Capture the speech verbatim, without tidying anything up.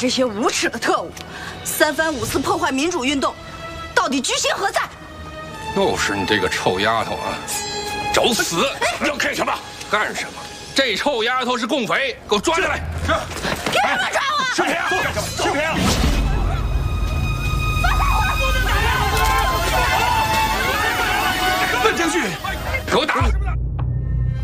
这些无耻的特务，三番五次破坏民主运动，到底居心何在？ 又是你这个臭丫头啊！找死！ 要干什么？ 干什么？这臭丫头是共匪，给我抓下来！ 是。 凭什么抓我？ 视频啊！干什么？视频啊！ 放开我！ 问证据！ 给我打！